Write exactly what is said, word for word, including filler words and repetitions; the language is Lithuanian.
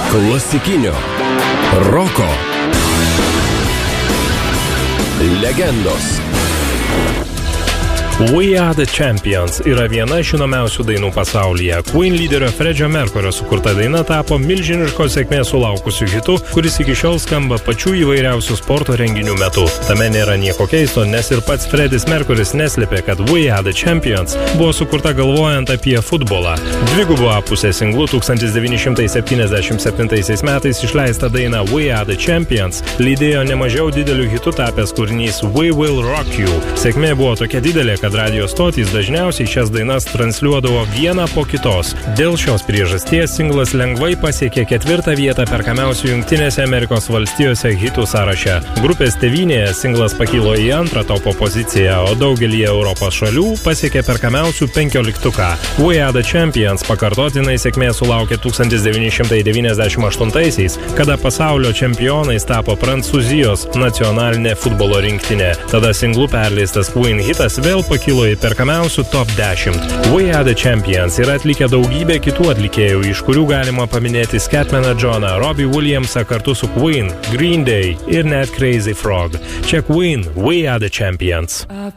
klasikinio, roko, legendos. We Are The Champions yra viena žinomiausių dainų pasaulyje. Queen lyderio Freddie Mercurio sukurta daina tapo milžiniškos sėkmės sulaukusiu hitu, kuris iki šiol skamba pačių įvairiausių sporto renginių metu. Tame nėra nieko keisto, nes ir pats Freddis Mercuris neslėpė, kad We Are The Champions buvo sukurta galvojant apie futbolą. Dvigubo A pusė singlu tūkstantis devyni šimtai septyniasdešimt septintaisiais metais išleista daina We Are The Champions lydėjo nemažiau dideliu hitu tapęs kūrinys We Will Rock You. Sėkmė buvo tokia didelė, kad radio stotys dažniausiai šias dainas transliuodavo vieną po kitos. Dėl šios priežasties singlas lengvai pasiekė ketvirtą vietą perkamiausių Jungtinėse Amerikos valstijose hitų sąraše. Grupės tėvynėje singlas pakilo į antrą topo poziciją, o daugelyje Europos šalių pasiekė perkamiausių penkioliktuką. We Are The Champions pakartotinai sėkmė sulaukė tūkstantis devyni šimtai devyniasdešimt aštuntaisiais, kada pasaulio čempionais tapo Prancūzijos nacionalinė futbolo rinktinė. Tada singlu perleistas Queen hitas vėl pakilo į perkamiausių top dešimt. We Are The Champions yra atlikę daugybę kitų atlikėjų, iš kurių galima paminėti Scatmaną Johną, Robbie Williamsą kartu su Queen, Green Day ir net Crazy Frog. Čia Queen, We Are The Champions. I